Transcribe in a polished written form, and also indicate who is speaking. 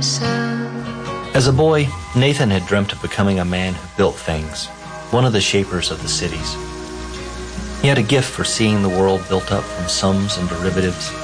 Speaker 1: As a boy, Nathan had dreamt of becoming a man who built things, one of the shapers of the cities. He had a gift for seeing the world built up from sums and derivatives,